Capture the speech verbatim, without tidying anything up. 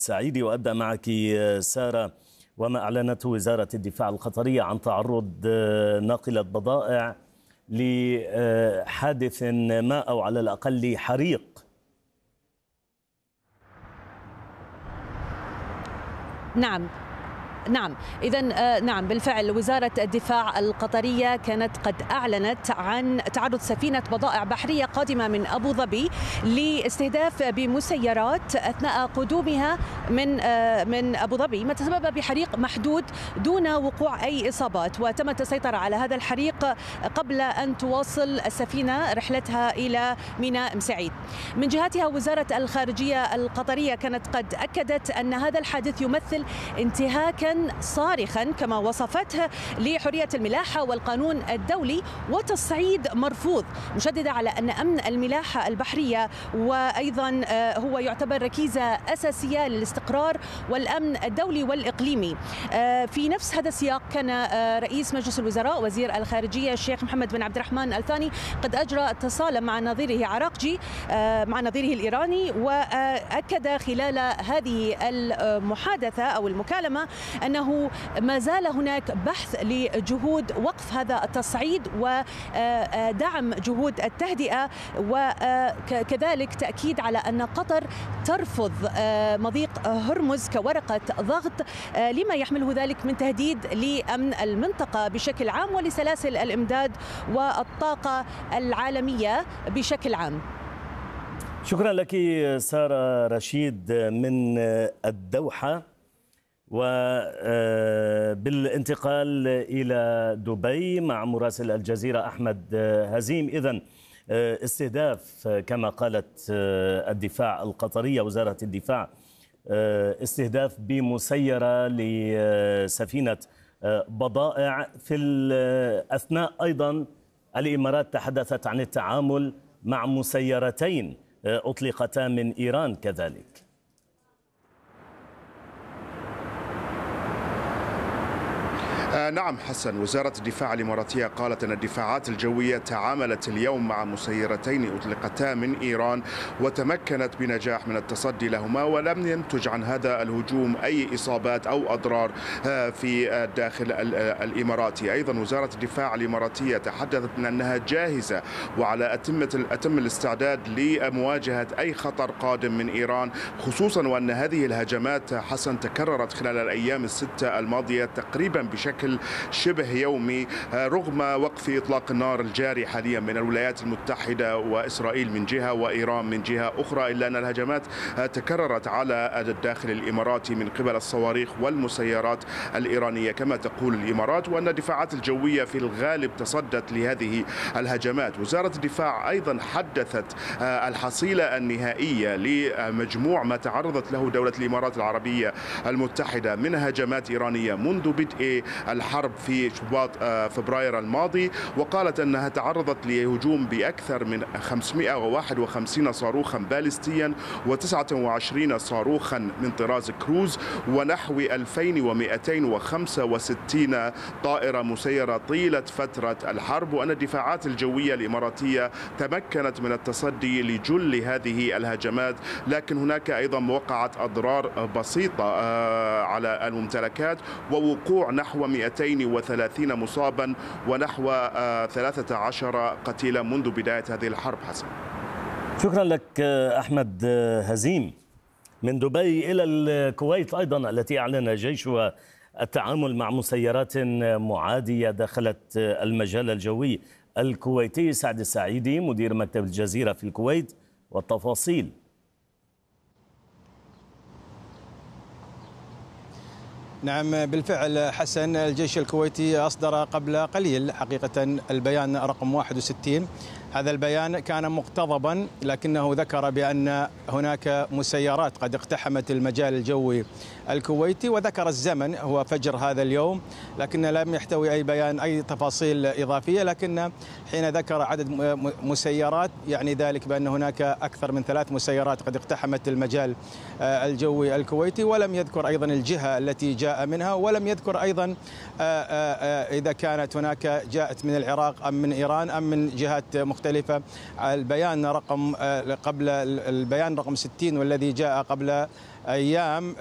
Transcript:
سعيدي وأبدأ معك سارة. وما أعلنته وزارة الدفاع القطرية عن تعرض ناقلة بضائع لحادث ما أو على الأقل حريق. نعم نعم إذا نعم بالفعل وزارة الدفاع القطرية كانت قد أعلنت عن تعرض سفينة بضائع بحرية قادمة من أبو ظبي لاستهداف بمسيرات أثناء قدومها من من أبو ظبي، ما تسبب بحريق محدود دون وقوع أي إصابات، وتم السيطرة على هذا الحريق قبل أن تواصل السفينة رحلتها إلى ميناء مسعيد. من جهتها وزارة الخارجية القطرية كانت قد أكدت أن هذا الحادث يمثل انتهاكا صارخا كما وصفته لحرية الملاحة والقانون الدولي وتصعيد مرفوض، مشددة على أن أمن الملاحة البحرية وأيضا هو يعتبر ركيزة أساسية للاستقرار والأمن الدولي والإقليمي. في نفس هذا السياق كان رئيس مجلس الوزراء وزير الخارجية الشيخ محمد بن عبد الرحمن الثاني قد أجرى اتصالا مع نظيره عراقجي مع نظيره الإيراني، وأكد خلال هذه المحادثة أو المكالمة أنه ما زال هناك بحث لجهود وقف هذا التصعيد ودعم جهود التهدئة، وكذلك تأكيد على أن قطر ترفض مضيق هرمز كورقة ضغط لما يحمله ذلك من تهديد لأمن المنطقة بشكل عام ولسلاسل الإمداد والطاقة العالمية بشكل عام. شكرا لك سارة رشيد من الدوحة. وبالانتقال إلى دبي مع مراسل الجزيرة أحمد هزيم. إذن استهداف كما قالت الدفاع القطرية وزارة الدفاع استهداف بمسيرة لسفينة بضائع. في الأثناء أيضا الإمارات تحدثت عن التعامل مع مسيرتين أطلقتا من إيران كذلك. آه نعم حسن، وزارة الدفاع الإماراتية قالت أن الدفاعات الجوية تعاملت اليوم مع مسيرتين أطلقتا من إيران وتمكنت بنجاح من التصدي لهما، ولم ينتج عن هذا الهجوم أي إصابات أو أضرار آه في الداخل الإماراتي. أيضا وزارة الدفاع الإماراتية تحدثت من أنها جاهزة وعلى أتمة أتم الاستعداد لمواجهة أي خطر قادم من إيران، خصوصا وأن هذه الهجمات حسن تكررت خلال الأيام الستة الماضية تقريبا بشكل شبه يومي، رغم وقف إطلاق النار الجاري حاليا من الولايات المتحدة وإسرائيل من جهة وإيران من جهة أخرى، إلا أن الهجمات تكررت على الداخل الإماراتي من قبل الصواريخ والمسيرات الإيرانية كما تقول الإمارات، وأن الدفاعات الجوية في الغالب تصدت لهذه الهجمات. وزارة الدفاع أيضا حدثت الحصيلة النهائية لمجموع ما تعرضت له دولة الإمارات العربية المتحدة من هجمات إيرانية منذ بدء الحرب في شباط فبراير الماضي، وقالت أنها تعرضت لهجوم بأكثر من خمسمئة وواحد وخمسين صاروخا باليستيا وتسعة وعشرين صاروخا من طراز كروز ونحو ألفين ومئتين وخمسة وستين طائرة مسيرة طيلة فترة الحرب، وأن الدفاعات الجوية الإماراتية تمكنت من التصدي لجل هذه الهجمات، لكن هناك أيضا وقعت أضرار بسيطة على الممتلكات ووقوع نحو مئتين وثلاثين مصابا ونحو ثلاثة عشر قتيلا منذ بداية هذه الحرب. حسن، شكرا لك أحمد هزيم. من دبي إلى الكويت أيضا التي أعلن جيشها التعامل مع مسيرات معادية دخلت المجال الجوي الكويتي. سعد السعيدي مدير مكتب الجزيرة في الكويت والتفاصيل. نعم بالفعل حسن، الجيش الكويتي أصدر قبل قليل حقيقة البيان رقم واحد وستين. هذا البيان كان مقتضبا، لكنه ذكر بأن هناك مسيرات قد اقتحمت المجال الجوي الكويتي، وذكر الزمن هو فجر هذا اليوم، لكن لم يحتوي أي بيان أي تفاصيل إضافية. لكن حين ذكر عدد مسيرات يعني ذلك بأن هناك أكثر من ثلاث مسيرات قد اقتحمت المجال الجوي الكويتي، ولم يذكر أيضا الجهة التي جاء منها، ولم يذكر أيضا إذا كانت هناك جاءت من العراق أم من إيران أم من جهات مختلفة. البيان رقم قبل البيان رقم ستين والذي جاء قبل أيام